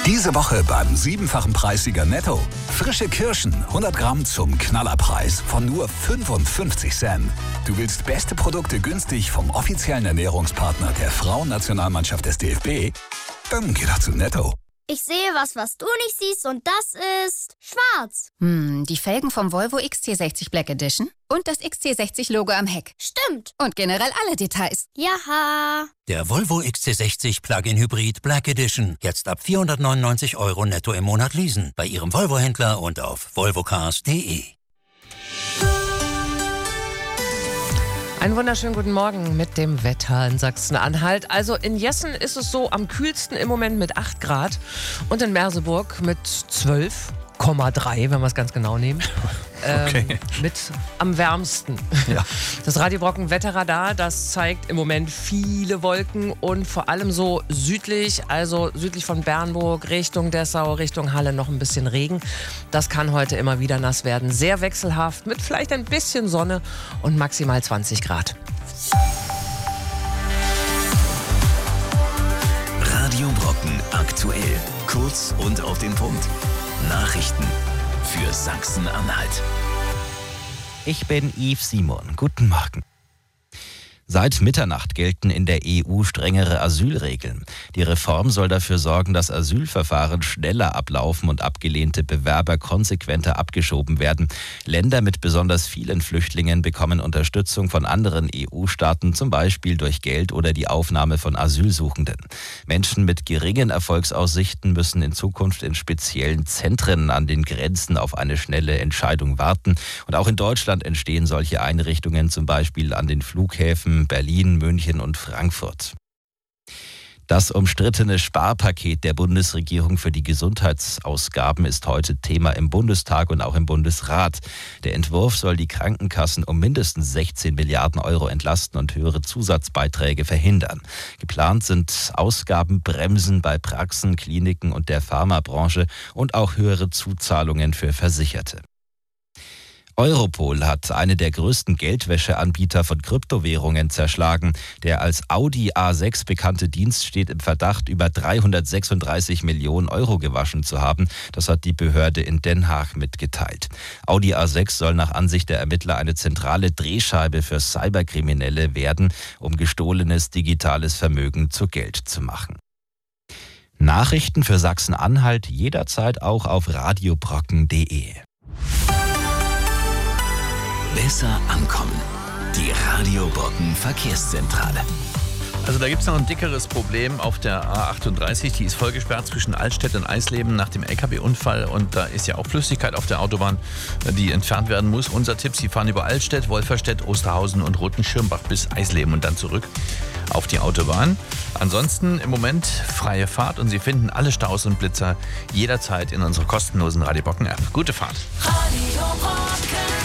Diese Woche beim 7-fachen Preissieger Netto. Frische Kirschen, 100 Gramm zum Knallerpreis von nur 55 Cent. Du willst beste Produkte günstig vom offiziellen Ernährungspartner der Frauennationalmannschaft des DFB? Dann geh doch zu Netto. Ich sehe was du nicht siehst, und das ist schwarz. Die Felgen vom Volvo XC60 Black Edition und das XC60-Logo am Heck. Stimmt. Und generell alle Details. Jaha. Der Volvo XC60 Plug-in Hybrid Black Edition. Jetzt ab 499 € netto im Monat leasen. Bei Ihrem Volvo-Händler und auf volvocars.de. Einen wunderschönen guten Morgen mit dem Wetter in Sachsen-Anhalt. Also in Jessen ist es so am kühlsten im Moment mit 8 Grad und in Merseburg mit 12,3, wenn wir es ganz genau nehmen. Okay. Mit am wärmsten. Ja. Das Radio Brocken Wetterradar, das zeigt im Moment viele Wolken und vor allem so südlich, also südlich von Bernburg, Richtung Dessau, Richtung Halle noch ein bisschen Regen. Das kann heute immer wieder nass werden. Sehr wechselhaft mit vielleicht ein bisschen Sonne und maximal 20 Grad. Radio Brocken aktuell. Kurz und auf den Punkt. Nachrichten für Sachsen-Anhalt. Ich bin Yves Simon. Guten Morgen. Seit Mitternacht gelten in der EU strengere Asylregeln. Die Reform soll dafür sorgen, dass Asylverfahren schneller ablaufen und abgelehnte Bewerber konsequenter abgeschoben werden. Länder mit besonders vielen Flüchtlingen bekommen Unterstützung von anderen EU-Staaten, zum Beispiel durch Geld oder die Aufnahme von Asylsuchenden. Menschen mit geringen Erfolgsaussichten müssen in Zukunft in speziellen Zentren an den Grenzen auf eine schnelle Entscheidung warten. Und auch in Deutschland entstehen solche Einrichtungen, zum Beispiel an den Flughäfen Berlin, München und Frankfurt. Das umstrittene Sparpaket der Bundesregierung für die Gesundheitsausgaben ist heute Thema im Bundestag und auch im Bundesrat. Der Entwurf soll die Krankenkassen um mindestens 16 Milliarden € entlasten und höhere Zusatzbeiträge verhindern. Geplant sind Ausgabenbremsen bei Praxen, Kliniken und der Pharmabranche und auch höhere Zuzahlungen für Versicherte. Europol hat eine der größten Geldwäscheanbieter von Kryptowährungen zerschlagen. Der als Audi A6 bekannte Dienst steht im Verdacht, über 336 Millionen € gewaschen zu haben. Das hat die Behörde in Den Haag mitgeteilt. Audi A6 soll nach Ansicht der Ermittler eine zentrale Drehscheibe für Cyberkriminelle werden, um gestohlenes digitales Vermögen zu Geld zu machen. Nachrichten für Sachsen-Anhalt jederzeit auch auf radiobrocken.de. Besser ankommen. Die Radio Brocken Verkehrszentrale. Also da gibt es noch ein dickeres Problem auf der A38. Die ist vollgesperrt zwischen Altstedt und Eisleben nach dem LKW-Unfall. Und da ist ja auch Flüssigkeit auf der Autobahn, die entfernt werden muss. Unser Tipp, Sie fahren über Altstedt, Wolferstedt, Osterhausen und Rotenschirmbach bis Eisleben und dann zurück auf die Autobahn. Ansonsten im Moment freie Fahrt und Sie finden alle Staus und Blitzer jederzeit in unserer kostenlosen Radio Brocken App. Gute Fahrt. Radio Brocken.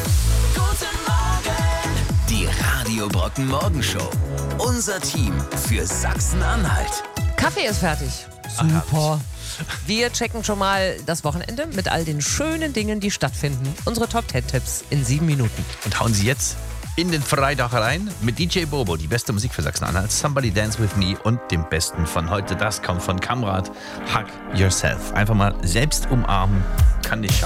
Die Radio Brocken Morgenshow. Unser Team für Sachsen-Anhalt. Kaffee ist fertig. Super. Wir checken schon mal das Wochenende mit all den schönen Dingen, die stattfinden. Unsere Top 10 Tipps in 7 Minuten. Und hauen Sie jetzt in den Freitag rein mit DJ Bobo, die beste Musik für Sachsen-Anhalt, Somebody Dance With Me und dem Besten von heute. Das kommt von Kamrat, Hug Yourself. Einfach mal selbst umarmen, kann nicht schaden.